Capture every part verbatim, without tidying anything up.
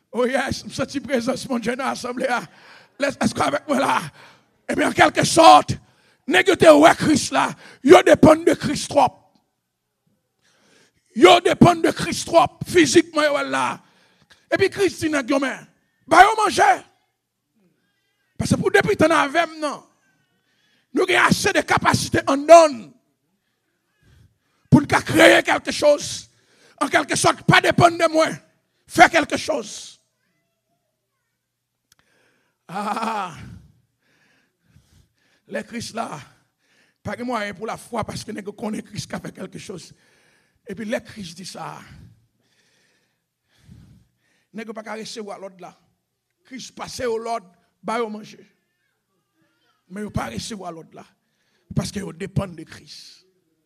Oh yes, je sens présence, mon Dieu, dans l'assemblée. Est-ce qu'avec moi là? Eh bien, en quelque sorte, négocier ouais Christ là, yo dépend de Christ trop. Yo dépend de Christ trop, physiquement yo là. Et puis Christ dit nan gomen, ba yo manger. Parce que pour depuis t'en avec non. Nous avons assez de capacités en donne pour nous créer quelque chose. En quelque sorte, pas dépendre de moi. Faire quelque chose. Ah, les Christ là, pas de moyen pour la foi parce que nous connaissons Christ qui a fait quelque chose. Et puis les Christ dit ça. Nous ne pouvons pas recevoir l'autre là. Christ passe au l'autre, bah au manger. Mais vous ne pouvez pas recevoir l'autre là. Parce que vous dépendez de Christ.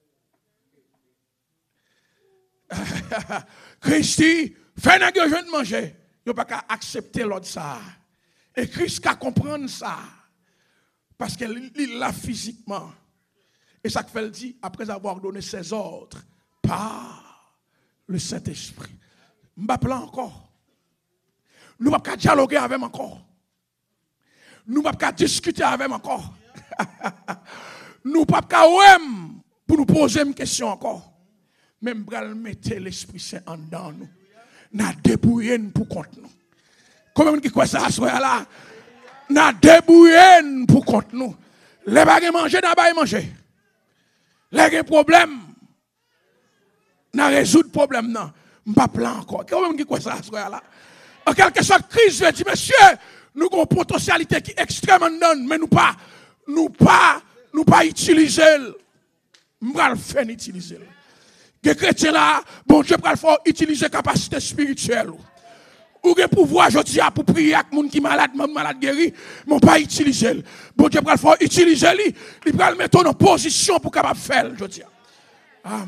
Christ dit, faites un jeune manger. Vous ne pouvez pas accepter l'autre ça. Et Christ a comprendre ça. Parce qu'il l'a physiquement. Et ça fait le dit, après avoir donné ses ordres par le Saint-Esprit. Je ne vais pas encore. Nous ne pouvons pas dialoguer avec lui encore. Nous ne pouvons pas discuter avec lui encore. Nous ne pouvons pas pour nous poser une question encore. Même pour mettre l'Esprit Saint en dedans nous. Nous avons débrouillé pour compte nous. Comment qui croit ça là? Nous avons débrouillé pour compte nous. Les bagages manger, nous avons manger. Les problèmes, nous avons résolu le problème. Nous ne pouvons pas encore. Comment qui croit ça là? En quelque sorte, Christ veut dire, monsieur, nous avons une potentialité qui est extrêmement bonne, mais nous pas, nous pas, nous pas utiliser. Nous allons faire utiliser. Les chrétiens là, bon Dieu, il faut utiliser capacité spirituelle. Ou le pouvoir, je dis, pour prier avec les gens qui sont malades, malades guéris, mais pas utiliser. Bon Dieu, il faut utiliser lui, il va le mettre en position pour capable faire, je dis. Ah.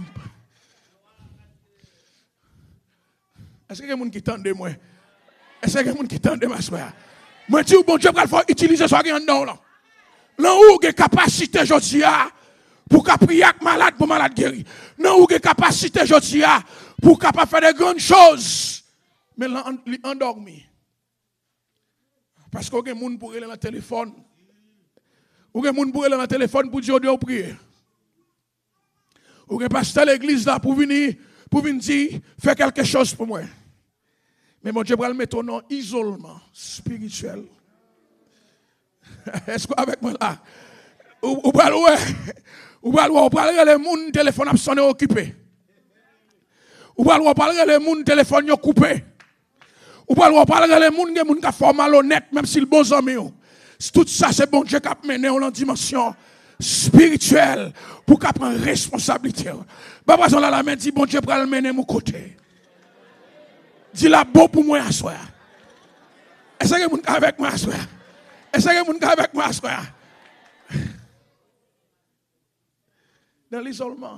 Est-ce qu'il y a des gens qui tendent de moi? Est-ce qu'il y a des gens qui tendent de ma soeur? Moi, je dis, bon Dieu, il faut utiliser ça en dedans là. Là où il y a capacité, je dis, pour prier avec malade, pour malade guéri. Là où il y a capacité, je dis, pour capable faire de grandes choses. Mais là, il est endormi. Parce qu'il y a des gens pour aller dans le téléphone. Il y a des gens pour aller dans le téléphone pour dire de prier. Il y a des pasteur à l'église là pour venir, pour venir dire, fais quelque chose pour moi. Mais mon Dieu va le mettre en isolement spirituel. Est-ce que avec moi là? Ou va le ou va le ou va le monde téléphone a sonné occupé. Ou va le parler le monde téléphone yo coupé. Ou pas le parler les monde gens qui font malhonnête même si le bon ami. Tout ça c'est bon Dieu qui a mené en dimension spirituelle pour qu'il prenne responsabilité. Papa son là la main dit bon Dieu pour le mener mon côté. Dis la beau pour moi à soir. Est-ce que vous êtes avec moi à soir? Est-ce que vous êtes avec moi à soir? Dans l'isolement.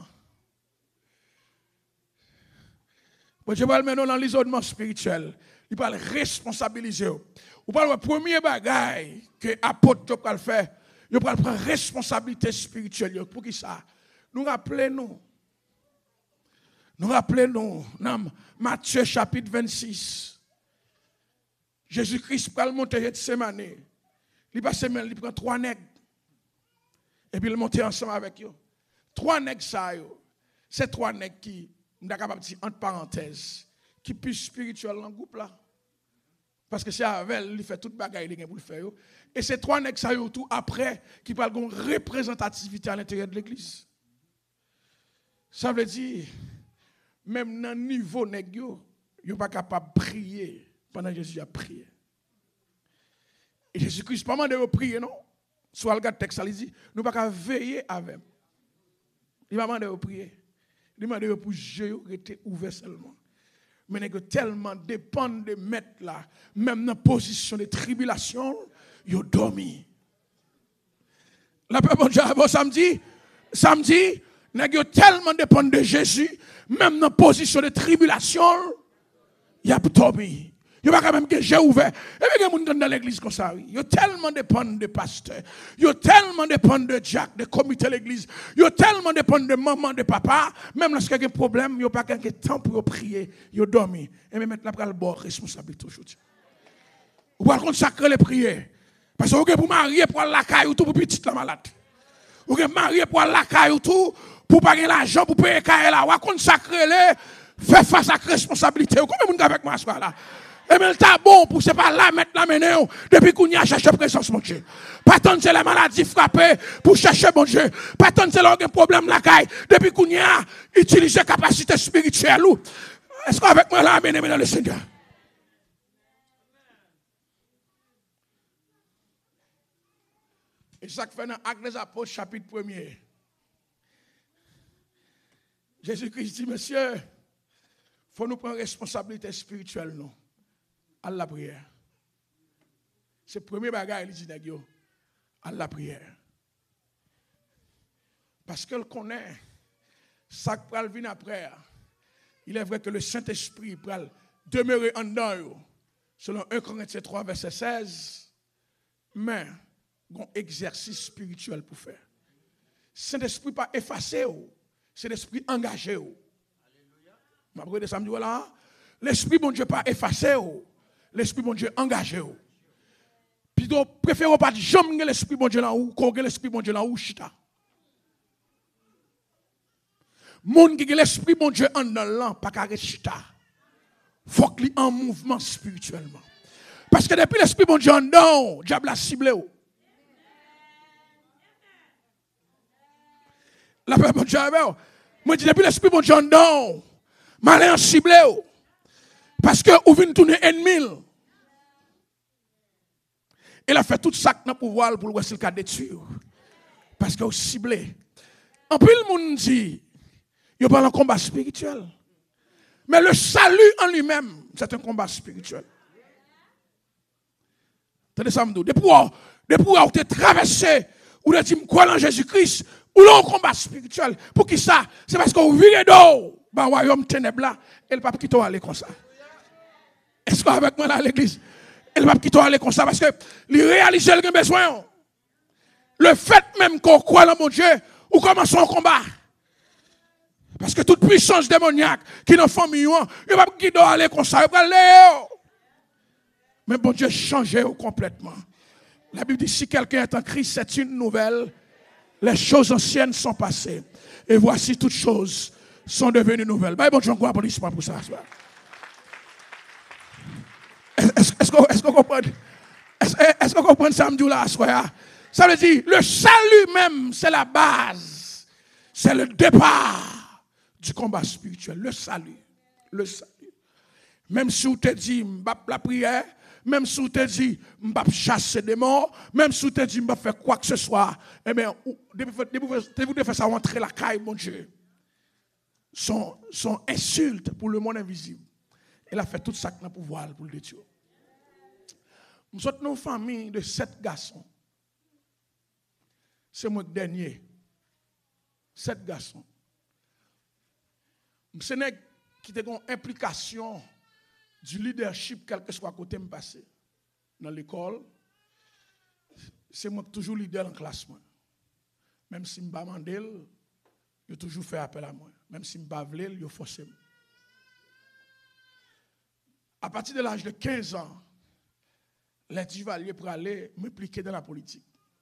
Bon Dieu va le mener dans l'isolement spirituel. Il va le responsabiliser. Ou pas le premier bagage que l'apôtre va faire, il va prendre responsabilité spirituelle. Pour qui ça? Nous rappelons-nous. Nous rappelons-nous. Dans Matthieu chapitre vingt-six. Jésus-Christ va monter Gethsemane. Il passe semaine, il prend trois nègres. Et puis il monte ensemble avec eux. Trois nègres ça. C'est trois nègres qui, je suis capable de dire entre parenthèses, qui plus spirituel dans le groupe là. Parce que c'est avec elle, il fait toute bagaille pour le faire. Et ces trois nègres ça tout après qui parlent de représentativité à l'intérieur de l'église. Ça veut dire même dans le niveau nègre, ils ne sont pas capables de prier pendant que Jésus a prié. Et Jésus-Christ pas demandé de prier non. Soit le gars texte il dit nous pas qu'à veiller avec. Il m'a demandé de prier. Il m'a demandé pour Dieu rester ouvert seulement. Mais que tellement dépend de mettre là, même dans la position de tribulation, ils ont dormi. La paix bon Dieu, samedi, samedi, ils tellement dépend de Jésus, même dans la position de tribulation, ils ont dormi. Yo pas quand même que j'ai ouvert. Et puis, il y a dans l'église comme ça. Yo tellement dépendent de pasteurs. Yo tellement dépendent de Jack, de comité de l'église. Yo tellement dépendent de maman, de papa. Même lorsqu'il y a un problème, yo pas qu'un temps pour prier. Yo dormi. Et même maintenant, après le bord, responsabilité aujourd'hui. Ou pas consacrer les prières. Parce que vous pour marier pour la caille ou tout pour petit la malade. Vous pouvez marier pour la caille ou tout pour pas gagner l'argent pour payer caille là. Ou consacrer les faire face à la responsabilité. Combien de monde avec moi ce soir là? Et bien, c'est bon pour c'est pas là mettre la mener depuis qu'on y a cherché présence mon Dieu. Pas tant c'est la maladie frappée pour chercher mon Dieu. Pas tant c'est là un problème la caille depuis qu'on y a utilisé capacité spirituelle. Est-ce qu'avec moi là mener dans le Seigneur? Et ça fait dans Actes des Apôtres chapitre premier. Jésus-Christ dit, monsieur, il faut nous prendre responsabilité spirituelle, non? À la prière. C'est le premier bagage, il dit, à la prière. Parce qu'elle connaît, ça qui va venir après, il est vrai que le Saint-Esprit va demeurer en dedans, selon un Corinthiens trois, verset seize, mais il y a un exercice spirituel pour faire. Saint-Esprit pas effacé, c'est l'esprit engagé. Ma brède samedi voilà, l'esprit bon Dieu pas effacé, l'esprit bon Dieu engagé. Puis donc préférons pas jamais l'esprit bon Dieu là ou qu'on l'esprit bon Dieu là ou chita. Moun qui l'esprit bon Dieu en dedans pas carré chita. Faut qu'il en mouvement spirituellement. Parce que depuis l'esprit bon Dieu en dedans, diable a ciblé. La paix bon Dieu moi dis depuis l'esprit bon Dieu en dedans, malin en ciblé. Parce que ou vient tourner ennemi. Il a fait tout ça dans pouvoir pour le s'il cas détruire. Parce que au ciblé. En plus le monde dit il parle en combat spirituel. Mais le salut en lui-même, c'est un combat spirituel. Tenez ça me dit depuis depuis où tu traversé ou de dire quoi en Jésus-Christ ou là un combat spirituel. Pour qui ça? C'est parce qu'on vire d'eau dans le royaume ténèbres là et le pape qui doit aller comme ça. Est-ce que avec moi là à l'église? Et le pape qui doit aller comme ça parce que il réalise le besoin. Le fait même qu'on croit en mon Dieu ou commence un combat. Parce que toute puissance démoniaque qui dans famille, il va qui doit aller comme ça, il va aller. Mais bon Dieu change complètement. La Bible dit si quelqu'un est en Christ, c'est une nouvelle. Les choses anciennes sont passées. Et voici toutes choses sont devenues nouvelles. Bah, bon Dieu, on applaudissement pour ça. Est-ce qu'on comprend? Est-ce qu'on comprend ça, là, ça veut dire, le salut même, c'est la base. C'est le départ du combat spirituel. Le salut. Le salut. Même si vous te dit, m'bap la prière, même si vous te dit, m'bap chasser des morts, même si vous te dit, m'bap faire quoi que ce soit, eh bien, vous devez faire ça rentrer la caille, mon Dieu. Son, son insulte pour le monde invisible. Elle a fait tout ça dans le pouvoir pour le détruire. Nous sommes une famille de sept garçons. C'est moi le dernier. Sept garçons. Ce n'est qui a une implication du leadership, quel que soit côté me passé. Dans l'école, c'est moi qui toujours leader en classe. Même si je ne suis pas mandel, je toujours fait appel à moi. Même si je ne suis pas vle, je force. À partir de l'âge de quinze ans, les Duvaliers pour aller m'impliquer dans la politique.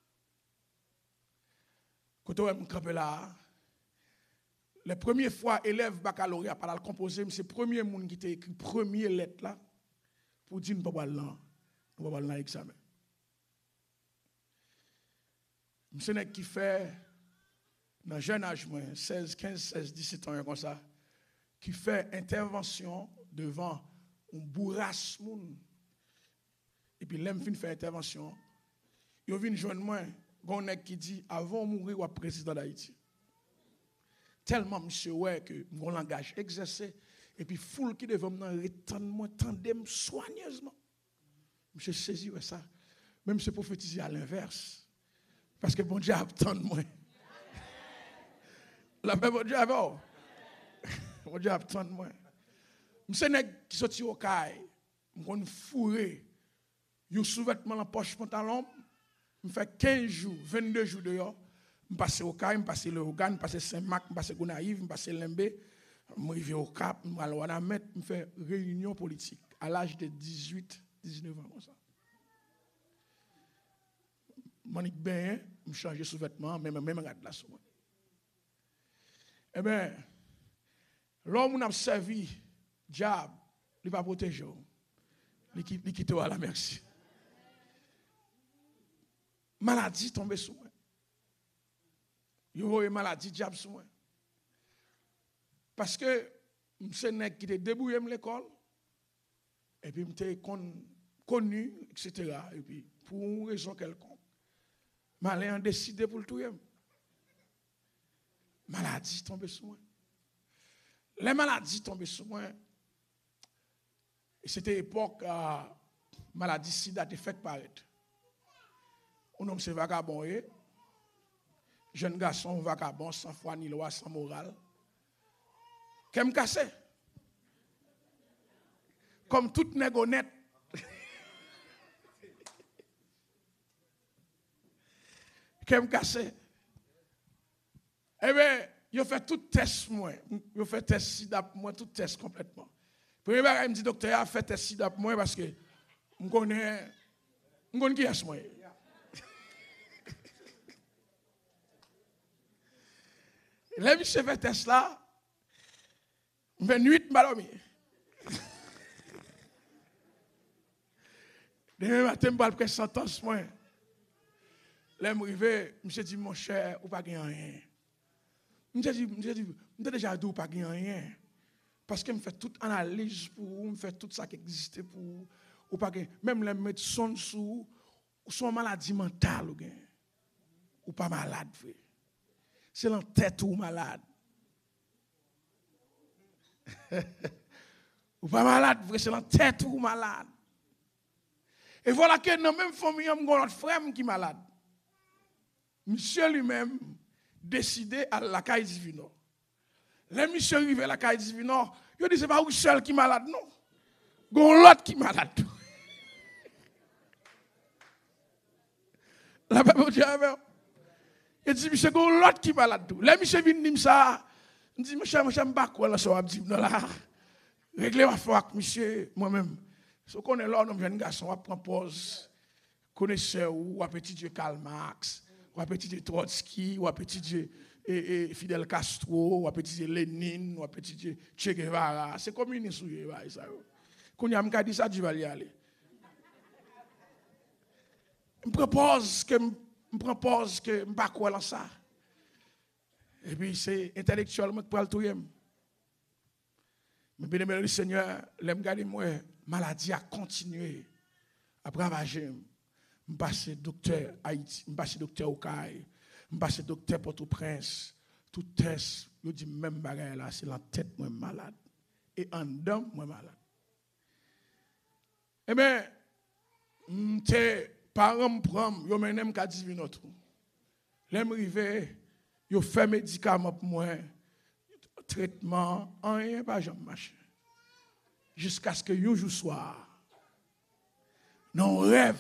Quand on me campe là, les premières fois élèves baccalauréat par la composer, c'est le premier monde qui t'a écrit première lettre là pour dire nous pas là, nous pas là examen. Monsieur n'est qui fait dans jeune âge seize, quinze, seize, dix-sept ans comme ça, qui fait intervention devant un bourrasse moun. Et puis l'aime fin faire intervention. Yo vinn joindre moi, gon nèg qui dit avant mourir ou président d'Haïti. Tellement monsieur ouais que mon langage exercé et puis foule qui devait me retendre moi tandem soigneusement. Monsieur saisi ouais ça. Même se prophétiser à l'inverse. Parce que bon Dieu attend moi. La paix bon Dieu avant. Bon Dieu attend moi. Monsieur nèg qui sorti au caille Je suis fourré. Un sous-vêtement dans la poche pantalon. Je fais quinze jours, vingt-deux jours dehors. Je passe au Cap, je passe le Hogan, je passe Saint-Marc, je passe Gonaïve, je passe Lembe. Je vais au Cap, je vais à Wanamet, je fais réunion politique à l'âge de dix-huit, dix-neuf ans. Comme ça. Je suis bien, je change de sous-vêtement, même je regarde la somme. Eh bien, l'homme qui a servi, diable, il va protéger. Il quitte à la merci. Maladie tombe sur moi. Il y a une maladie diable sur moi. Parce que je suis qui était débrouillé à l'école, et puis je suis connu, et cetera. Et puis, pour une raison quelconque, je suis décidé pour le tout. Maladie tombe sur moi. Les maladies tombent sur moi. Et c'était l'époque euh, maladie sida était faite paraître. On homme c'est vagabond, eh? Jeune garçon vagabond, sans foi ni loi, sans morale. Qu'est-ce me casse? Comme toute nègre honnête. Qu'est-ce me casse? Eh bien, il fait tout test moi. Il fait test sida pour moi, tout test complètement. Premier bagage, il me dit docteur, a fait test sida pour moi parce que je connais je connais qui est moi. Là, je fait test là. vingt-huit balomi. Demain matin, je vais presque sentence moi. Là, je arrive, je me dis mon cher, ou pas gagner rien. Je dis, je dis, je déjà dit ou pas gagner rien. Parce que je fais toute analyse pour vous, je fais tout ça qui existe pour vous. Ou pas gagner. Même les médecins sous, ou sont maladie mentale ou gain. Ou pas malade, frère. C'est la tête ou malade. Ou pas malade, frère, c'est la tête ou malade. Et voilà que dans la même famille, il y a un autre frère qui est malade. Monsieur lui-même décidé à la caille divino. Les monsieur arrivé à la caille divino, il dit c'est pas vous seul qui est malade, non. Il y a l'autre qui est malade. La Bible dit, il dit, monsieur, il y a l'autre qui est malade. Les monsieur viennent dire ça. Il dit, monsieur, monsieur, je ne sais pas quoi là, ça va dire, non là. Réglez ma foi avec monsieur, moi-même. Si on est là, on jeune garçon, on prend pause. Connaisseur ou à petit Dieu Karl Marx, ou à petit Dieu Trotsky, ou à petit Dieu et, et Fidel Castro, ou à petit Dieu Lénine, ou à petit Dieu Che Guevara. C'est communiste ou ça. Quand il y a dit ça, je vais y aller. Je propose que je propose que je ne pas quoi dans ça. Et puis c'est intellectuellement pour le tout. Mais bien aimé le Seigneur, l'aime garder moi, maladie a continué à bravager. Je passe docteur Haïti, je passe docteur Okaï, je passe docteur Port-au-Prince. Tout test, je dis même bagarre là, c'est la tête moi malade. Et en dedans, moi malade. Eh bien, tes parents me prennent, ils m'emmènent qu'à dix minutes. Là, je arrive, ils font médicaments pour moi, traitement, rien, pas jamais marché. Jusqu'à ce que un jour soir, non rêve,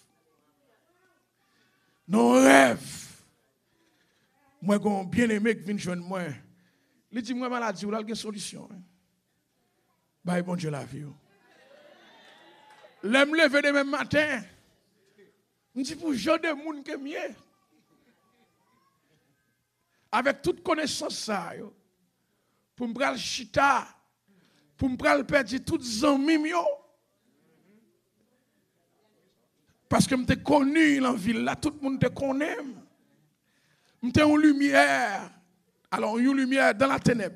non rêve, moi, j'ai bien aimé que vienne joindre moi. Il dit, moi, maladie, vous avez une solution. Bah, bon Dieu, la vie. Là, me lever demain matin, je dis, pour gens de monde que mieux. Avec toute connaissance, ça, pour me prendre le chita, pour me prendre le perdre toutes les amis. Parce que je suis connu dans la ville, là, tout le monde te connaît. Je suis en lumière. Alors, une lumière dans la ténèbre.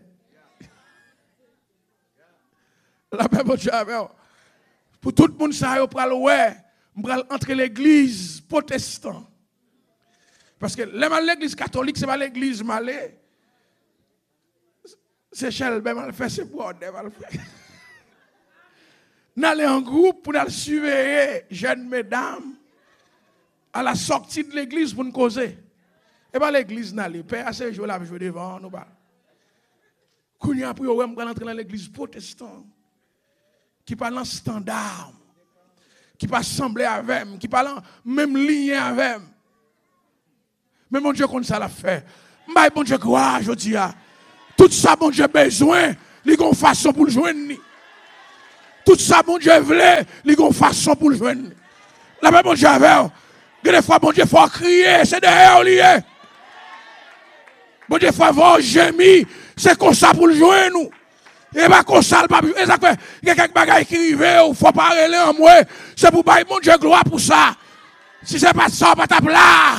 La paix, mon Dieu, pour tout le monde, ça, je prends ouais, je prends entre l'église protestante. Parce que l'église catholique, ce n'est pas l'église malée. C'est Shell, ben mal fait, c'est pour mal fait. Nous allons en groupe pour nous surveiller, jeunes mesdames, à la sortie de l'église pour nous causer. Et bien l'église n'allait pas, assez jouer là, jouer devant, nous pas. Quand nous avons pris, on va entrer dans l'église protestante. qui parle en standard, qui pas semblé avec, qui parle en même ligne avec. Mais mon Dieu, comme ça l'a fait. Mais bon Dieu, quoi, je dis, tout ça, mon Dieu, besoin, il y a une façon pour le joindre. Tout ça, mon Dieu, voulait, il y a une façon pour le joindre. La même, mon Dieu, avec, des fois, mon Dieu, il faut crier, c'est derrière lié. Bon Dieu, il faut avoir gémi, c'est comme ça pour le joindre. Et pas comme ça, et ça fait, il y a quelques bagages qui arrivent, il faut pas aller en moi, c'est pour bailler, mon Dieu, gloire pour ça. Si c'est pas ça, pas ta là.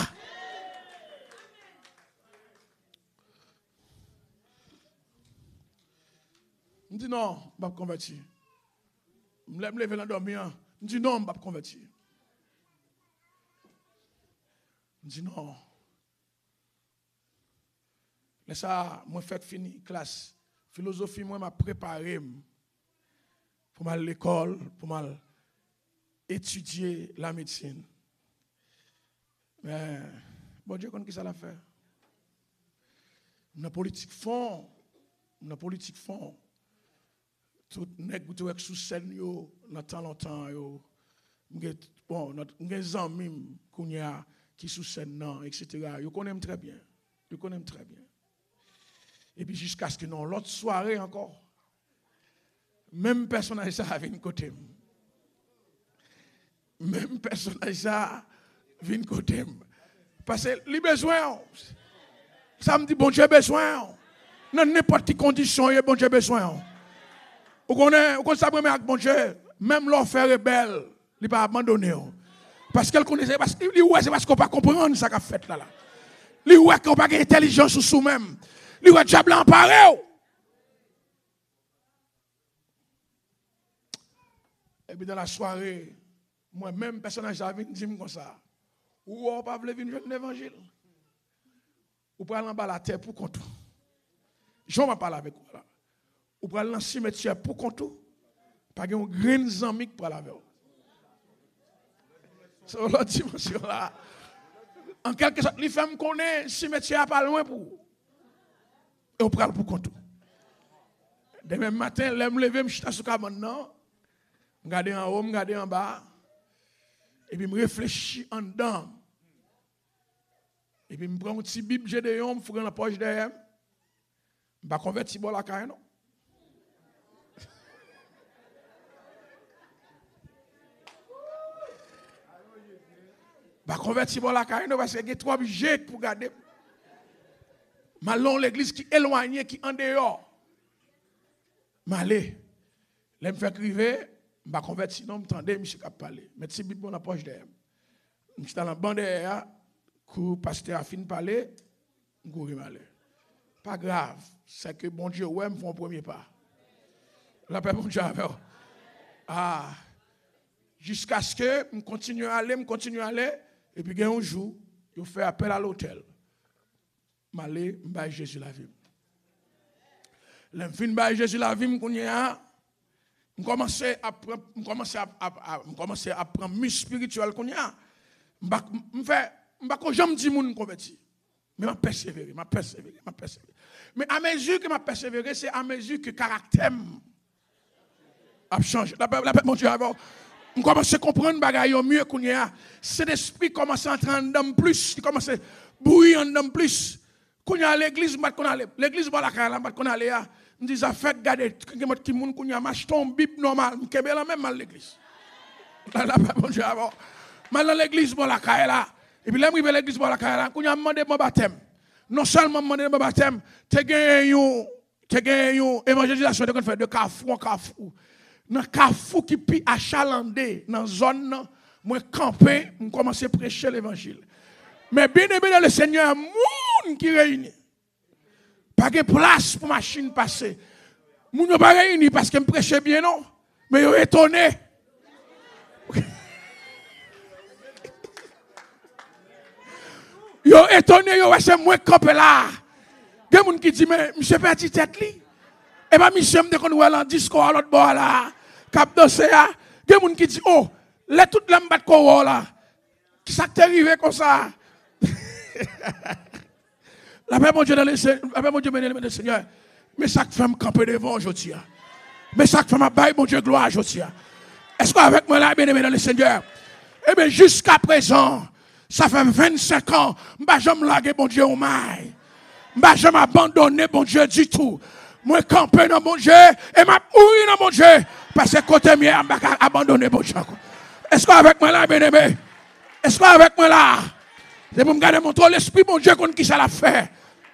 Je dis non, je ne vais pas convertir. Je me lève dans dormir. Je dis non, je ne vais pas convertir. Je dis non. Mais ça, moi, fait fini classe. Philosophie, moi, m'a préparé pour aller à l'école, pour aller étudier la médecine. Mais, bon Dieu, qu'est-ce que ça l'a fait? Dans la politique fond, dans la politique fond, tout nèg tout sous scène yo dans temps longtemps yo bon des amis kounya qui sous scène non etc. Yo connaissent très bien yo connaissent très bien et puis jusqu'à ce que non l'autre soirée encore même personnage ça vient côté même personnage ça vient côté parce que les besoins ça me dit bon Dieu besoin dans n'importe quelle condition il bon Dieu besoin. Vous connaissez, vous connaissez ça avec mon Dieu, même l'enfer est belle, il ne va pas abandonner. Parce qu'elle connaissait, parce que c'est parce qu'on ne peut pas comprendre ce qu'a fait là. Il ouais qu'on n'a pas d'intelligence sur nous-mêmes. Il ouais diable emparé. Et puis dans la soirée, moi-même, personnage a venu dire comme ça. Ou on ne peut pas venir jouer l'évangile. Ou pour aller en bas la terre pour compte. Je ne vais pas parler avec vous là. Ou pour aller dans le cimetière pour compte, pas de grands amis pour aller avec vous. C'est l'autre dimension là. En quelque sorte, les femmes connaissent le cimetière pas loin pour. Et on prend pour compte. Demain matin, je me lever, je suis sur le maintenant, je regarde en haut, je regarde en bas, et puis je réfléchis en dedans. Et puis je prends une petite Bible, j'ai des hommes, je fous dans la poche derrière. Je ne vais pas convertir la caille, non? Je ne vais pas convertir la caille, non, parce qu'il y a trois objets pour garder. Malon l'église qui est éloignée, qui est en dehors. Malé, je me fais crier, je ne vais pas convertir, non, je m'entendais, je ne parler. Mais si Bible dans la poche derrière. Je suis dans la bande derrière, le pasteur a fini de parler, je cours malé. Pas grave, c'est que bon Dieu, ouais, me font un premier pas. La paix, bon Dieu, ah, jusqu'à ce que je continue à aller, je continue à aller, et puis un jour, je fais appel à l'hôtel. Je vais aller, Jésus la vie. Je fin de Jésus la vie, je commence à prendre, je commence à commencer à prendre mes spirituel qu'on y a. Je fais, je jamais dis mon converti. Mais je persévérer, je persévérer, je persévérer. Mais à mesure que je persévérer, c'est à mesure que le caractère a changé. La paix, mon Dieu, avant. Je commence à comprendre bagaille mieux qu'on y a. Cet esprit commence à entrer en dedans plus, il commence à bouillir en dedans plus. Quand on a l'église, l'église va la caille, quand on a là, on dit ça fait garder qui moun qu'on y a marche ton bip normal, on kebe la même mal l'église. La paix, mon Dieu, avant. Maintenant l'église va la caille là. Et puis là, je vais à l'église pour la carrière. Quand on a demandé mon baptême, non seulement demandé mon baptême, tu as gagné une évangélisation de Carrefour en Carrefour. Dans Carrefour qui est achalandé, dans la zone, moi camper, je commence à prêcher l'évangile. Mais bien aimé dans le Seigneur, il y a des gens qui réunissent. Pas de place pour machine passer. Les gens ne sont pas réunis parce que je prêche bien, non. Mais ils sont étonnés. Yo étonné, yo c'est moi campé là. Il y a des gens qui disent, mais monsieur petit tête li. Et bien monsieur me dit qu'on va en disco à l'autre bord là. Cap danser là. Il y a des gens qui disent, oh, les toutes les mbats ko là. Qui ça t'est arrivé comme ça? La paix mon Dieu dans le Seigneur, la paix mon Dieu béni le Seigneur. Mais ça fait me camper devant aujourd'hui. Mais ça fait ma baille, mon Dieu, gloire, je tiens. Est-ce qu'avec moi là, bien aimé dans le Seigneur? Eh bien, jusqu'à présent, ça fait vingt-cinq ans, je ne vais jamais laguer, mon Dieu, au mail. Je ne vais jamais abandonner, mon Dieu, du tout. Moi, camper dans mon Dieu, et ma mourir dans mon Dieu. Parce que côté mien, je ne vais pas abandonner, mon Dieu. Est-ce qu'avec moi là, bien aimé? Est-ce qu'avec moi là? C'est pour me garder mon trône, l'esprit, mon Dieu, contre qui ça l'a fait.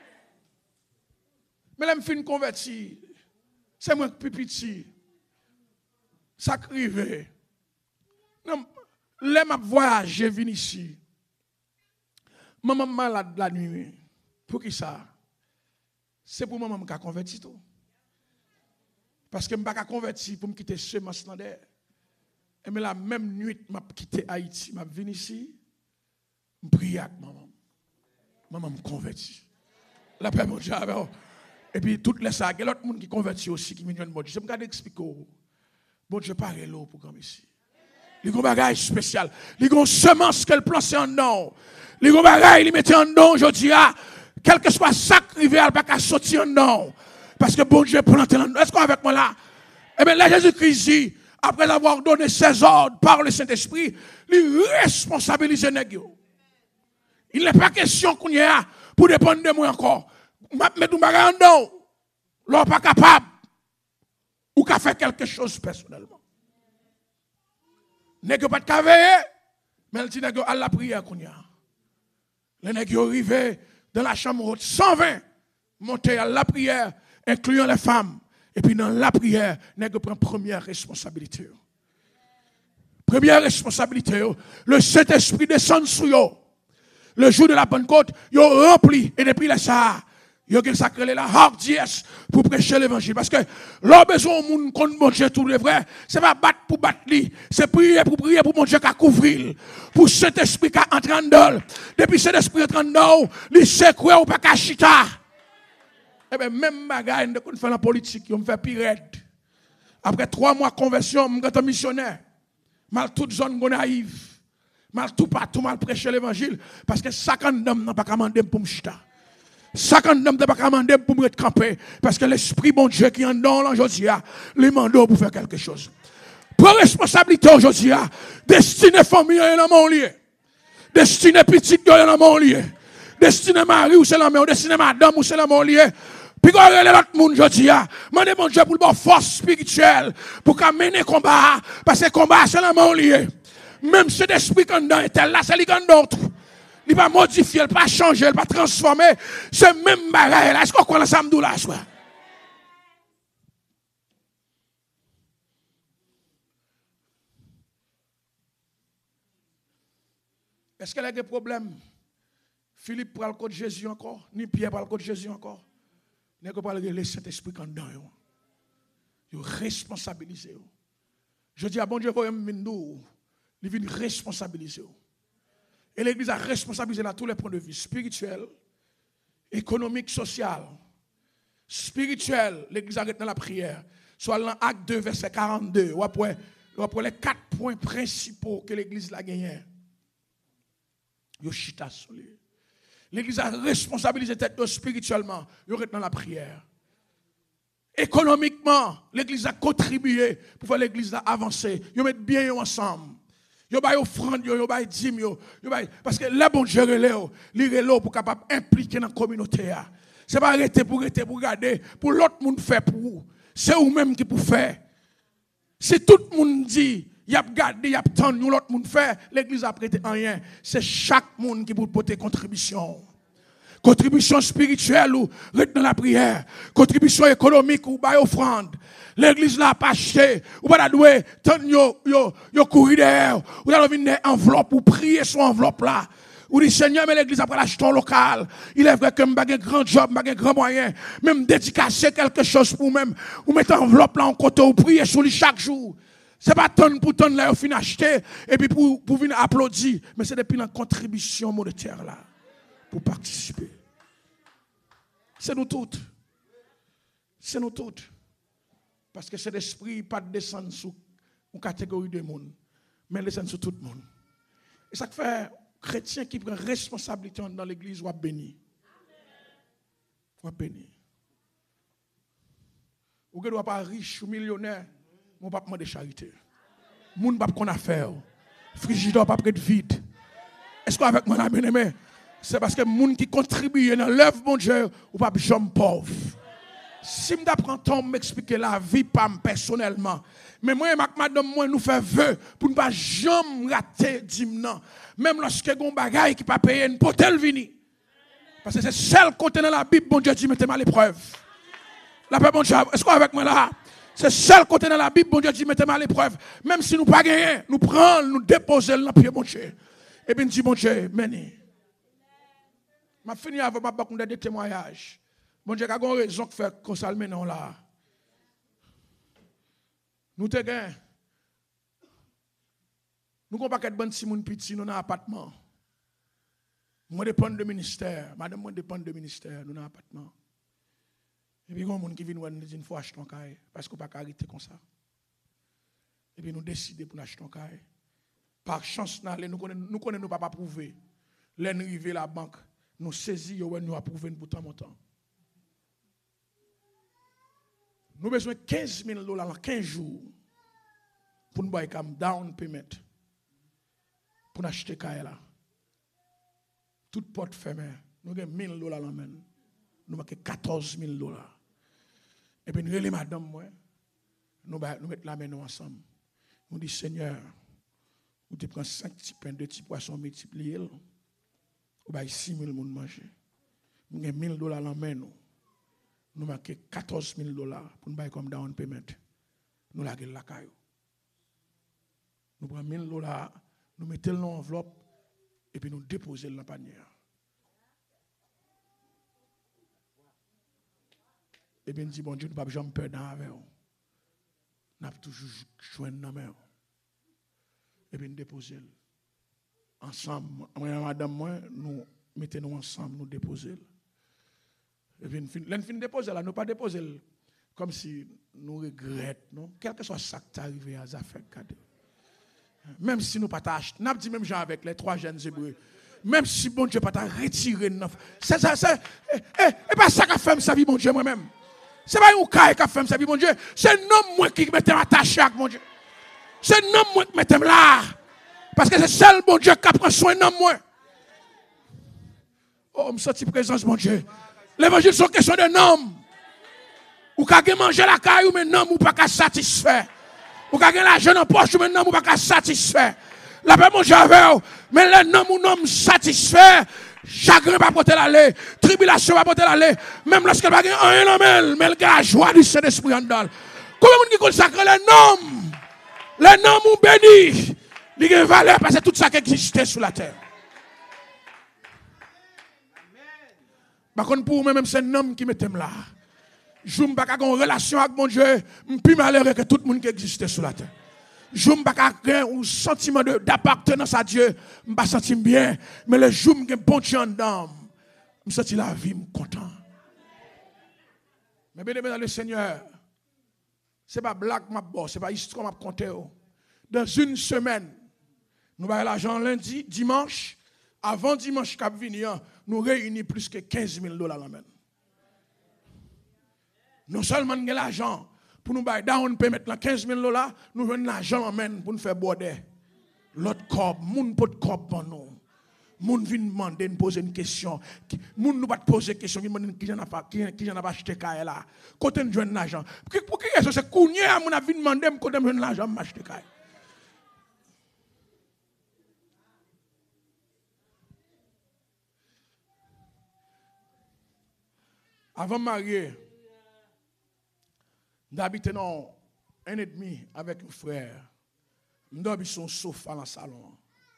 Mais là, je me fais une convertie. C'est moi qui petit. Ça crive. Non, là, je voyage, je viens ici. Maman malade la nuit. Pour qui ça? C'est pour maman qui a converti tout. Parce que je ne peux pas convertir pour me quitter ce matin. Et mais la même nuit, je vais quitter Haïti. Je viens ici. Je prie avec maman. Maman me convertit. La paix, mon Dieu. Et puis, toutes les sages, il y a d'autres gens qui convertissent aussi, qui me disent, bon Dieu, je me garde expliquer. Bon Dieu, pas l'eau pour comme ici. Il y a un bagage spécial. Il y a une semence qu'elle place en don. Il y a un bagage, il met en don, je dis, ah, quel que soit ça qui arrive, elle ne peut pas sortir en don. Parce que bon Dieu planté en don. Est-ce qu'avec moi là? Eh bien, là, Jésus-Christ dit, après avoir donné ses ordres par le Saint-Esprit, il responsabilise les gens. Il n'est pas question qu'on y a pour dépendre de moi encore. Je vais mettre un bagage en don. L'on n'est pas capable. Ou qu'à faire quelque chose personnellement. N'est pas de caveye, mais elle dit à la prière qu'on y a. Les nègres arrivés dans la chambre haute, cent vingt, monter à la prière, incluant les femmes. Et puis dans la prière, nègre prend première responsabilité. Première responsabilité, le Saint-Esprit descend sur eux. Le jour de la Pentecôte, ils ont rempli, et depuis la ça, il y a sacré la hardiesse pour prêcher l'évangile. Parce que l'homme besoin au monde contre mon Dieu tout le vrai, c'est pas battre pour battre lui, c'est prier pour prier pour mon Dieu qui couvrir. Pour cet esprit qui entre en dedans. Depuis cet esprit entre en dedans, il sait quoi ou pas cachita. Eh bien, même bagaille de qu'on fait la politique, on me fait pire. Après trois mois de conversion, je suis missionnaire. Mal toute zone naïve. Mal tout partout, mal prêcher l'évangile. Parce que cinquante d'hommes n'ont pas commandé pour me chita. cinquante d'hommes n'ont pas commandé pour me camper. Parce que l'esprit bon Dieu qui est en don aujourd'hui, les mandats pour faire quelque chose. Pour responsabilité aujourd'hui, destiné famille dans mon lieu. Destiné petite dans mon lieu. Destiné mari ou c'est la main, destiné madame ou c'est la mon lieu. Puis quand il y a l'autre monde aujourd'hui, demandez mon Dieu pour le force spirituelle pour qu'on mène le combat. Parce que le combat c'est la mon lieu. Même cet esprit qu'on a est là, c'est lui qu'on d'autre. Il va modifier, il va pas changer, il va transformer. C'est même bagaille là. Est-ce qu'on connaît ça me là soir? Est-ce qu'il y a des problèmes? Philippe prend le code de Jésus encore, ni Pierre prend le code de Jésus encore. N'est-ce pas le Saint-Esprit qu'on a? Il responsabilise. Je dis à bon Dieu, vous il vient responsabiliser. Et l'Église a responsabilisé à tous les points de vue spirituels, économiques, social. Spirituel, l'Église arrête dans la prière. Soit dans Acte deux, verset quarante-deux, ou après, ou après les quatre points principaux que l'Église a gagnés. L'Église a responsabilisé tête spirituellement, il arrête dans la prière. Économiquement, l'Église a contribué pour faire l'Église avancer. Ils mettent bien ensemble. Yo bay offrande yo, yo bay dîme yo, yo bay parce que là bon Dieu relève, li relève pour capable impliquer dans la communauté. C'est pas arrêter pour arrêter pour regarder pour l'autre monde faire pour vous. C'est vous même qui pour faire. Si tout le monde dit y a gardé, y a tant nous l'autre monde faire, l'église a prêté rien. C'est chaque monde qui pour porter contribution. Contribution spirituelle ou dans la prière, contribution économique ou bay offrande. L'église n'a pas acheté, ou pas doué, tant yo yo yo courir derrière, ou dans une enveloppe pour prier sur enveloppe là. Ou dit Seigneur, mais l'église après l'acheton local, il est vrai que je un grand job, je un grand moyen, même dédicacer quelque chose pour même, ou mettre enveloppe là en côté ou prier sur lui chaque jour. C'est pas tonne pour tonne là, au fin acheter, et puis pour, pour venir applaudir, mais c'est depuis la contribution monétaire là, pour participer. C'est nous toutes. C'est nous toutes. Parce que cet esprit pas descendre sur une catégorie de monde, mais descend sur tout le monde. Et ça fait chrétien qui prend responsabilité dans l'église ou béni. Ou béni. Ou que doit pas riche ou millionnaire, mon pas demander charité. Moun pas qu'on a faire. Frigidaire pas prêtre vide. Est-ce que avec moi la bien-aimé, c'est parce que moun qui contribue dans l'œuvre bon Dieu ou pas jamais pauvre. Si me prend temps m'expliquer la vie pas personnellement, mais moi et madame moi nous fait vœu pour ne pas jamais rater dimnan. Même lorsque gon bagaille qui pas payer une potel vini. Parce que c'est seul côté dans la Bible bon Dieu dit mettez-moi à l'épreuve. La paix bon Dieu, est-ce qu'on est avec moi là? C'est seul côté dans la Bible bon Dieu dit mettez-moi à l'épreuve. Même si nous pas gagner, nous prendre, nous déposer dans pied bon Dieu. Et bien dit bon Dieu, meni. M'a fini avec ma bakon des témoignages. Bon Dieu, il y a une raison que fait qu'on s'alme non là. Nous te gain. Nous avons pas de bonne Simon Petit, nous dans appartement. Moi dépend de ministère, madame moi dépend de ministère, nous dans appartement. Et puis il y a des gens qui viennent nous dire il faut acheter un cahier parce qu'on pas arrêter comme ça. Et puis nous décidons pour acheter un cahier. Par chance nous connaissons nous connaissons pas prouver. L'en arrivé la banque, nous saisissons nous approuver pour tant montant. Nous avons besoin de quinze mille dollars en quinze jours pour nous faire comme down payment. Pour acheter cahier là. Toute porte fermée. Nous avons mille dollars en main. Nous avons quatorze mille dollars. Et puis nous avons madame, moi, nous mettons la main ensemble. Nous disons, Seigneur, nous te prends cinq petits pains, deux petits poissons multipliés. Nous avons six mille personnes manger. Nous avons mille dollars en main. Nous nous avons quatorze mille dollars pour nous faire comme down payment. Nous avons la caillou. Nous prenons mille dollars, nous mettons dans l'enveloppe et puis nous déposons dans la panière. Et bien, dit bon Dieu, nous ne pouvons jamais perdre avec vous. Nous avons toujours joué dans la main. Et puis nous déposons. Ensemble, moi et madame, moi, nous mettons ensemble, nous déposons. Et puis, nous fin déposer là, nous pas déposer comme si nous regrettons, non? Quel que soit ça qui est arrivé à Zafek. Même si nous pas t'acheter, nous dit même gens avec les trois jeunes hébreux. Même si bon Dieu pas t'a retiré de notre. C'est ça, c'est. Et pas ça qu'a fait sa vie, mon Dieu, moi-même. C'est pas un cas qui a fait sa vie, mon Dieu. C'est un homme moi qui m'était attaché avec mon Dieu. C'est un homme moi qui m'était là. Parce que c'est seul bon Dieu qui prend soin d'un homme moi. Oh, je me sens présence, mon Dieu. L'évangile sont question d'un homme. Ou qu'a manger la caille ou mais non ou pas qu'à satisfaire. Ou qu'a l'argent en poche ou mais non ou pas qu'à satisfaire. La paix mon Dieu avec mais les hommes ou non satisfaire. Chagrin pas porter l'aller, tribulation pas porter l'aller, même lorsqu'elle va gagner un homme, mais elle a la joie du Saint-Esprit en dedans. Comment on dit consacre les noms, les noms ou bénis, ils ont valeur parce que tout ça qui existait sur la terre. Par contre, pour moi-même, c'est un homme qui m'était là. Je n'ai pas une relation avec mon Dieu, je suis plus malheureux que tout le monde qui existait sur la terre. Je n'ai pas un sentiment d'appartenance à Dieu, je ne me sens pas bien, mais le jour où je suis bon Dieu en dedans, je me sens la vie, je suis content. Mais bien aimé le Seigneur, ce n'est pas blague, ce n'est pas histoire, je compter. Dans une semaine, nous avons l'argent lundi, dimanche, avant dimanche, cap venir, nous réunissons plus que quinze mille dollars la main. Non seulement nous avons l'argent pour nous bailler down payment quinze mille dollars, nous avons l'argent en main pour nous faire border. L'autre corps, moun pot corps pour nous. Moun vient demander, nous poser une question. Moun nous pas poser une question, qui j'en a pas, qui j'en a pas acheté caille là. Côté nous joindre l'argent. Pour qui est-ce que c'est cougné à mon avis demander côté nous joindre l'argent m'acheter caille. Avant de marier, j'habitais dans un et demi avec un frère. Je dormais sur un sofa dans le salon.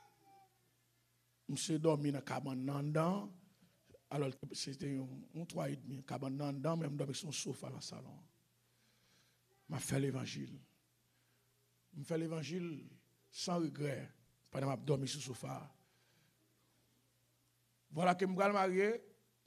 Je suis dormi dans la cabane dedans. Alors, c'était un trois et demi, cabane dedans, mais je dormais sur un sofa dans le salon. Je fait l'évangile. Je fais l'évangile sans regret pendant que je dormais sur le sofa. Voilà que je me suis marié.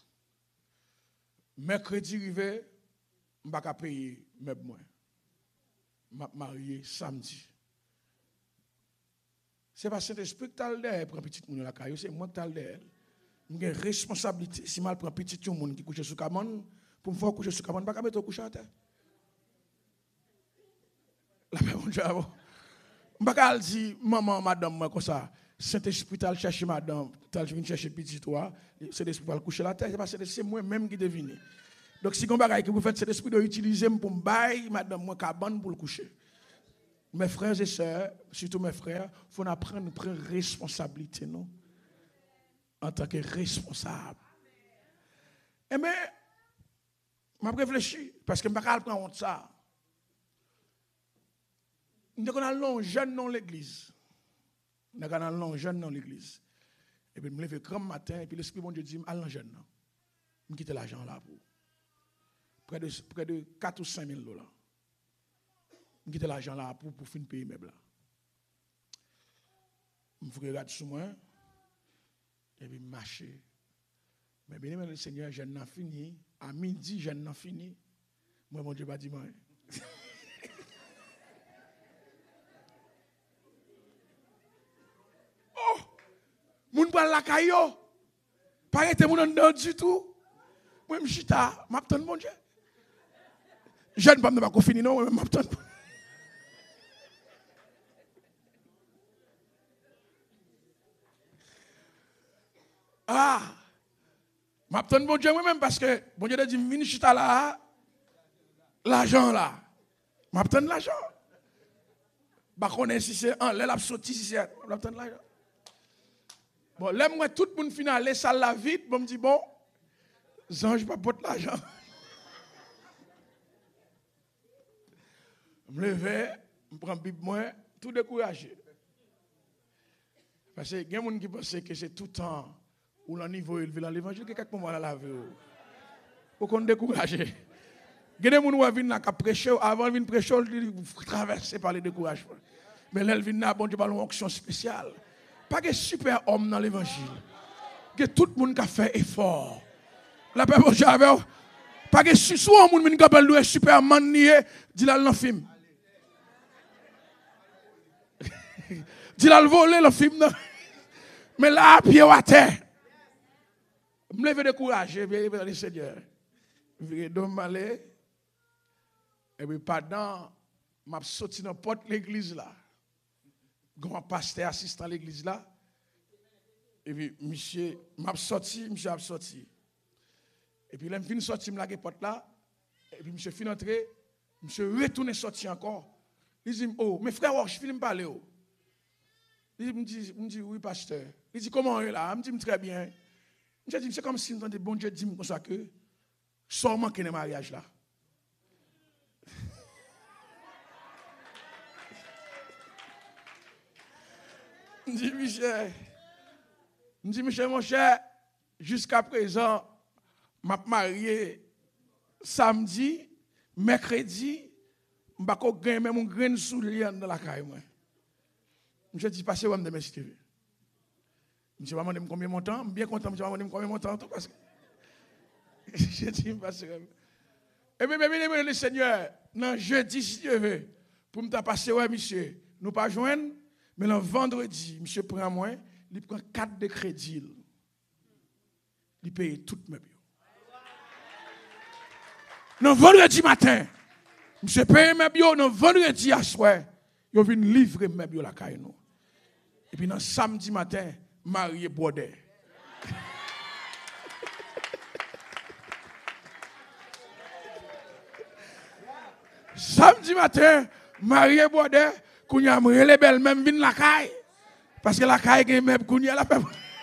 Mercredi arrivé, je ne vais pas payer mes mois. Je suis marié samedi. Ce n'est pas Saint-Esprit qui est là pour petit monde la caillou, c'est moi qui est là. J'ai une responsabilité. Si je prends petit monde qui couche sur cabane, pour me faire coucher sur cabane, je ne vais pas mettre coucher à terre. Dieu. Je ne vais pas dire, maman, madame, moi, comme ça. Saint-Esprit, tu as cherché madame, tu as venu chercher petit toi. Saint-Esprit va coucher la terre, c'est moi-même qui devine. Donc, si vous avez que vous faites cet esprit de utiliser pour me bailler, madame, moi, cabane pour le coucher. Mes frères et sœurs, surtout mes frères, il faut apprendre à prendre responsabilité, non? En tant que responsable. Et bien, je réfléchi, parce que je ne peux pas prendre honte ça. Nous avons un jeune dans l'église. Nous avons un jeune dans l'église. Et puis, je me lève grand matin, et puis l'Esprit de Dieu dit, allons jeune. Je quitte l'argent là pour près de, près de quatre ou cinq mille dollars. Je quitte l'argent là pour, pour finir payer mes blancs. Je regarde sur moi, et puis je marche. Mais bien aimé le Seigneur, je n'ai fini. À midi, je n'ai fini. Moi, mon Dieu va dire, moi. Oh! Moun pral la kayo. Pas été moun en dedans du tout. Moi, je suis là, je m'attends, mon Dieu. Je ne peux pas finir, non, je m'attends. Ah! Je m'attends, mon Dieu, moi-même, parce que mon Dieu a dit, je suis là, l'argent là. Je m'attends l'argent. Je ne sais pas si c'est un, l'aile a sauté, si c'est un, je m'attends l'argent. Bon, là, moi, tout le monde finit les salles la vite, je me dis, bon, je ne vais pas porter l'argent. Je me lève, je prends la Bible, moi, tout découragé. Parce qu'il y a des gens qui pensent que c'est tout le temps où le niveau élevé dans l'évangile, que quelques moments à la vie. Pour qu'on décourage. Il y a des gens qui viennent prêcher, avant de venir prêcher, ils traversent par les découragements. Mais là, ils viennent là, bon Dieu, par une onction spéciale. Pas que super homme dans l'évangile. Que tout le monde a fait effort. La paix pour Dieu avec vous. Pas que souvent, les gens qui ont fait superman, dit là le film. Dit là le voler le film. Mais là, pied à terre. Je me lève découragé, bien le Seigneur. Je vais m'aller. Et puis pendant, je suis sorti dans la porte de l'église là. Grand pasteur assistant à l'église là. Et puis, monsieur, je suis sorti, monsieur a sorti. Et puis, là, je suis sorti, je suis porte là. Et puis, monsieur fin entré, monsieur retourné sorti encore. Il dit, oh, mes frères, je finis de parler. Oh. Il me dit, me dit, oui, pasteur. Il dit, comment est là? Il me dit, très bien. Je dis, c'est comme si le bon Dieu dit comme ça que sans manquer le mariage là. Je dis, Michel, je dis, Michel, mon cher, jusqu'à présent, je suis marié samedi, mercredi, je vais gagner même un grain de soulier dans la caille. Je dis, passez-vous à me demander. Je vais demander combien de mon temps. Je suis bien content, je vais demander combien de mon temps. Parce que je dis, parce que. Et bien, bien, bien, le Seigneur, non, jeudi, si Dieu veut, pour me passer, ouais, monsieur, nous pas joindre, mais le vendredi, monsieur prend moi, il prend quatre de crédit. Il paye toutes mes billes. Le vendredi matin, monsieur paye mes billes, le vendredi à soir, il vient livrer mes billes à la caille. Et puis, le samedi matin, marié Baudet. Samedi matin, marié Baudet, qu'on y a les belles même vin la caille. Parce que la caille est même qu'on y a la paix.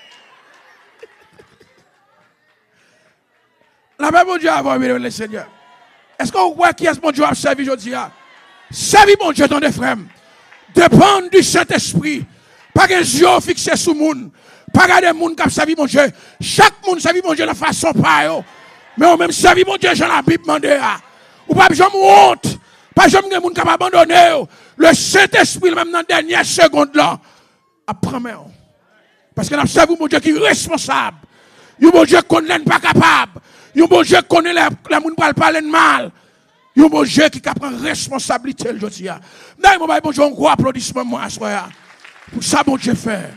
La paix mon Dieu avant le Seigneur. Est-ce qu'on voit qui est mon Dieu a servi aujourd'hui? Servi mon Dieu dans des frères. Dépendre du Saint-Esprit. Pas que yeux fixés sur le monde. Pas que des gens qui servi mon Dieu. Chaque monde servi mon Dieu de façon pareille. Mais on même servi mon Dieu dans la Bible. Ou pas jamais honte. Pas jamais des gens qui abandonné. Le Saint-Esprit, même dans la dernière seconde là, apprend. Parce que nous servi mon Dieu qui est responsable. Il mon Dieu qu'on n'est pas capable. Il mon Dieu qu'on est la monde qui parle de mal. Il mon Dieu qui prend responsabilité aujourd'hui. D'ailleurs, mon bon Dieu, un gros applaudissement moi à soir. Pour ça, mon Dieu fait.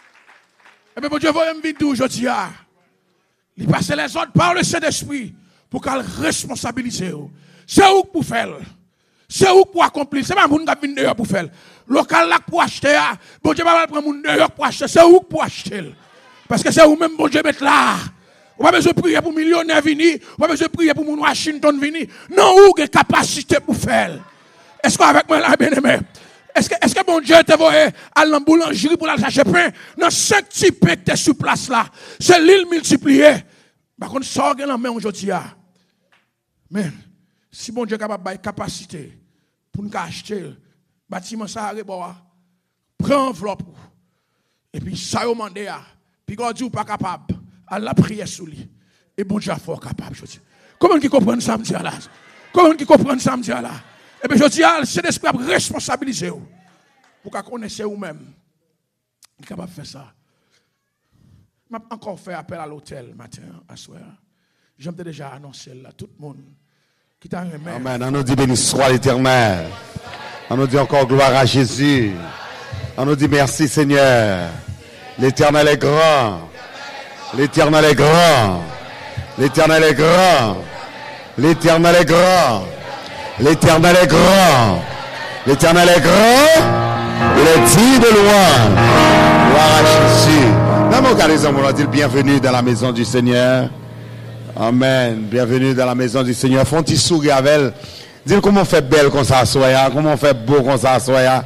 Et bien, mon Dieu, voyez me vidéo aujourd'hui. Il passe les autres par le Saint-Esprit pour qu'elle responsabilise. C'est où pour faire. C'est où pour accomplir. C'est pas moun qui vient dehors pour faire. Local là pour acheter. Bon Dieu va prendre moun dehors pour acheter. C'est où pour acheter. Parce que c'est où même bon Dieu mettre là. On va besoin de prier pour millionnaires venir. On va besoin de prier pour moun Washington venir. Non, où avez capacité pour faire. Est-ce qu'avec moi là, bien aimé? Est-ce que, est-ce que bon Dieu te voit à la boulangerie pour aller chercher pain? Dans cinq petits pains que tu es sur place là. C'est l'île multipliée. Par contre, ça a la main aujourd'hui. Mais, si bon Dieu est capable de capacité pour nous acheter le bâtiment, ça arrive, prends enveloppe. Et puis, ça a demandé. Puis, quand Dieu n'est pas capable, à la prière sous lui. Et bon Dieu est fort capable. Comment qui comprend ça, me là? Comment qui comprend ça, me là? Et bien, je dis, c'est l'esprit à responsabiliser vous. Pour qu'on connaisse vous-même. Il est capable de faire ça. Je vais encore faire appel à l'hôtel matin, à soir. J'aime déjà annoncer là, tout le monde qui t'a remis. Amen. On nous dit béni soit l'Éternel. On nous dit encore gloire à Jésus. On nous dit merci Seigneur. L'Éternel est grand. L'Éternel est grand. L'Éternel est grand. L'Éternel est grand. L'Éternel est grand. L'Éternel est grand. Il est dit de loin. Gloire à Jésus. Dans mon cas, les hommes, on a dit bienvenue dans la maison du Seigneur. Amen. Bienvenue dans la maison du Seigneur. Font-ils sourire avec elle. Dis comment on fait belle comme ça, soya. Comment on fait beau comme ça, soya.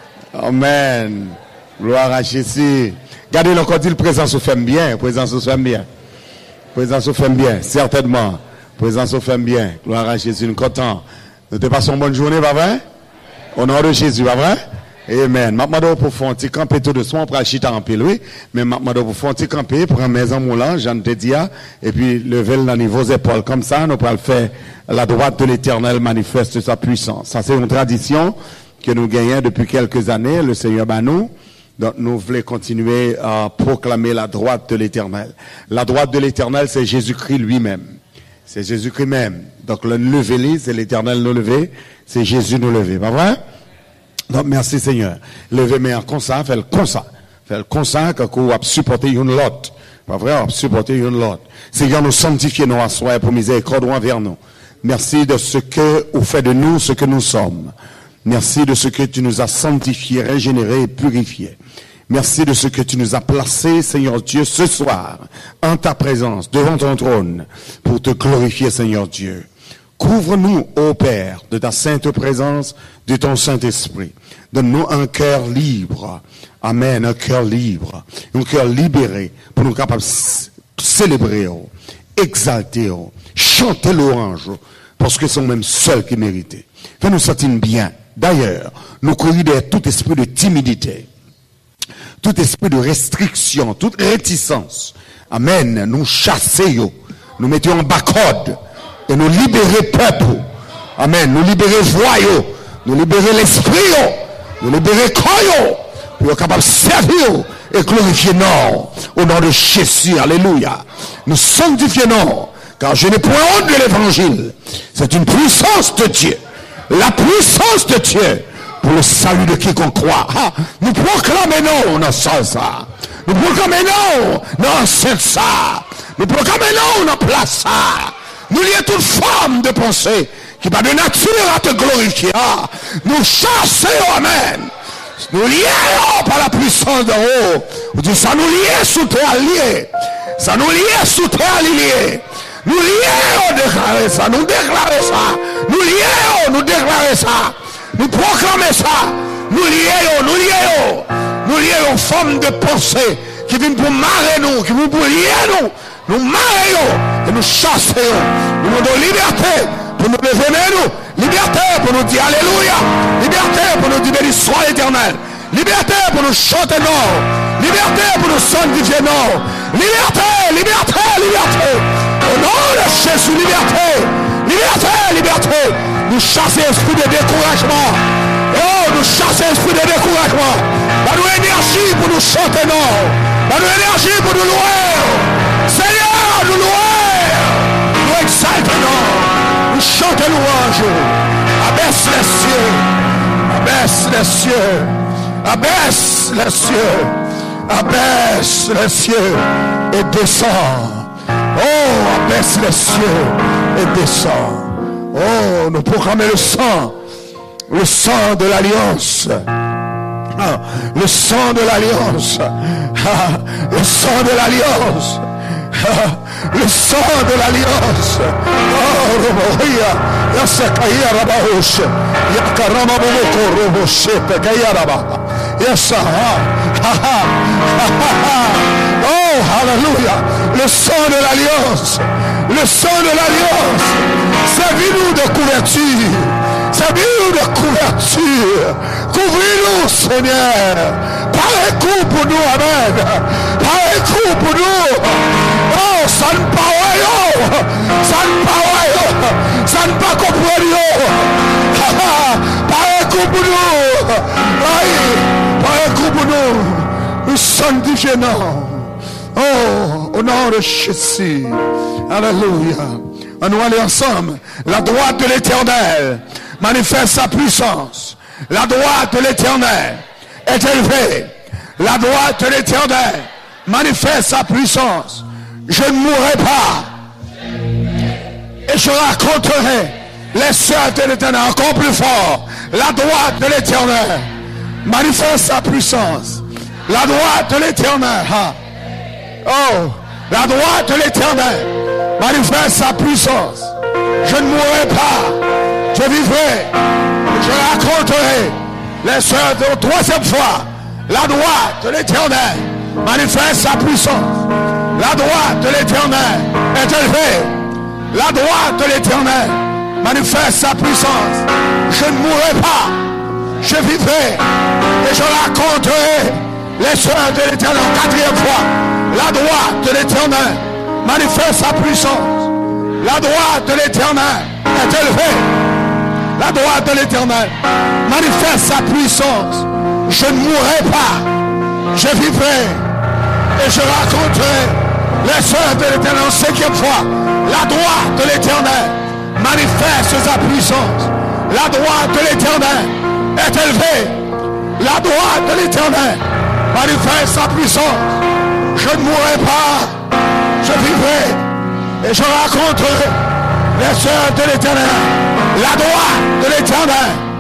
Amen. Gloire à Jésus. Regardez le encore dit, le présence se fait bien. Le présence se fait bien. Le présence se fait bien, certainement. Le présence se fait bien. Gloire à Jésus. Nous sommes contents. Nous te passons une bonne journée, pas vrai? Au nom de Jésus, pas vrai? Amen. Maintenant, pour faire un petit camper tout de suite, on prend chita en pile, oui. Mais maintenant, pour faire un petit camper, prendre maison moulant, j'en te dis, et puis lever le niveau des épaules. Comme ça, nous pourrons faire la droite de l'Éternel manifeste sa puissance. Ça, c'est une tradition que nous gagnons depuis quelques années, le Seigneur Banou. Donc, nous voulons continuer à proclamer la droite de l'Éternel. La droite de l'Éternel, c'est Jésus-Christ lui-même. C'est Jésus-Christ même. Donc, le lever, c'est l'Éternel nous lever, c'est Jésus nous lever. Pas vrai? Donc, merci Seigneur. Levez mais en comme ça, fait le comme ça. Fait le comme ça, qu'on va supporter une l'autre. Pas vrai? On va supporter une l'autre. Seigneur, nous sanctifier nos assois pour miséricorde envers nous. Merci de ce que vous faites de nous ce que nous sommes. Merci de ce que tu nous as sanctifiés, régénérés et purifiés. Merci de ce que tu nous as placés, Seigneur Dieu, ce soir, en ta présence, devant ton trône, pour te glorifier, Seigneur Dieu. Couvre-nous, ô Père, de ta sainte présence, de ton Saint-Esprit. Donne-nous un cœur libre. Amen, un cœur libre. Un cœur libéré pour nous capables de célébrer, exalter, chanter l'orange, parce que c'est nous-mêmes seuls qui méritent. Fais-nous sentir bien. D'ailleurs, nous corrider tout esprit de timidité, tout esprit de restriction, toute réticence. Amen. Nous chasser, nous mettons en bas code et nous libérer peuple. Amen. Nous libérer voyous, nous libérer l'esprit, nous libérer corps, pour être capable de servir et glorifier non au nom de Jésus. Alléluia. Nous sanctifions, car je n'ai point honte de l'évangile. C'est une puissance de Dieu. La puissance de Dieu pour le salut de quiconque croit. Ah, nous proclamons non dans ça, ça. Nous proclamons non dans ça. Nous proclamons non dans place ça. Nous lions toute forme de pensée qui va de nature à te glorifier. Ah, nous chassons, amen. Nous lions par la puissance de haut. Vous dites ça nous lier sous terre lié. Ça nous lier sous terre lié. Nous lions, déclarer ça, nous déclarer ça. Nous lions, nous déclarer ça. Nous proclamer ça. Nous lions, nous lions. Nous lions en forme de pensée qui viennent pour marrer nous, qui viennent pour lier nous. Nous marrer et nous chasser. Nous nous donnons liberté pour nous lever nous. Liberté pour nous dire Alléluia. Liberté pour nous dire béni soit l'Éternel. Liberté pour nous chanter non. Liberté pour nous sanctifier non. Liberté, liberté, liberté. Au nom de Jésus, liberté. Liberté, liberté. Nous chasser l'esprit de découragement. Oh, nous chasser l'esprit de découragement. Pas nous énergie pour nous chanter non. Pas nous énergie pour nous louer. Seigneur, nous louer. Nous exalter non. Nous chanter louange. Abaisse les cieux. Abaisse les cieux. Abaisse les cieux. Abaisse les cieux. Et descend. Oh, abaisse les cieux et descend. Oh, nous proclamons le sang, le sang de l'alliance. Ah, le sang de l'alliance. Ah, le sang de l'alliance. Ah, le sang de l'alliance. Oh, Romoria. Yasakaya Rabaosh. Yakarama Boko Roboshep Gayaraba. Yes, oh, hallelujah. Le sang de l'alliance. Le sang de l'alliance. Servis-nous de couverture. Servis-nous de couverture. Couvris-nous, Seigneur. Par un coup pour nous, amen. Par un coup pour nous. Oh, ça ne pas ouais. Ça ne pas ouais. Ça ne pas comprendre. Par un coup pour nous. Par un coup pour nous. Nous sanctifions. Oh, au nom de Jésus. Alléluia. On nous aller ensemble. La droite de l'Éternel manifeste sa puissance. La droite de l'Éternel est élevée. La droite de l'Éternel manifeste sa puissance. Je ne mourrai pas. Et je raconterai les sœurs de l'Éternel encore plus fort. La droite de l'Éternel manifeste sa puissance. La droite de l'Éternel. Oh, la droite de l'Éternel manifeste sa puissance. Je ne mourrai pas. Je vivrai. Je raconterai les sœurs de la troisième fois. La droite de l'Éternel manifeste sa puissance. La droite de l'Éternel est élevée. La droite de l'Éternel manifeste sa puissance. Je ne mourrai pas. Je vivrai. Et je raconterai les sœurs de l'Éternel en quatrième fois. La droite de l'Éternel manifeste sa puissance. La droite de l'Éternel est élevée. La droite de l'Éternel manifeste sa puissance. Je ne mourrai pas. Je vivrai. Et je raconterai les sœurs de l'Éternel en cinquième fois. La droite de l'Éternel manifeste sa puissance. La droite de l'Éternel est élevée. La droite de l'Éternel manifeste sa puissance. Je ne mourrai pas. Je vivrai. Et je raconterai les sœurs de l'Éternel. La droite de l'Éternel